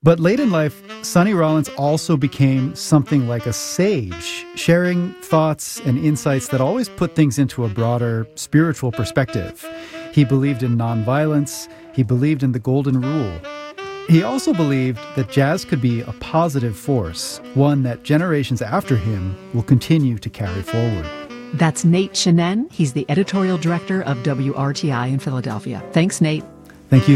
But late in life, Sonny Rollins also became something like a sage, sharing thoughts and insights that always put things into a broader spiritual perspective. He believed in nonviolence. He believed in the golden rule. He also believed that jazz could be a positive force, one that generations after him will continue to carry forward. That's Nate Chinen. He's the editorial director of WRTI in Philadelphia. Thanks, Nate. Thank you.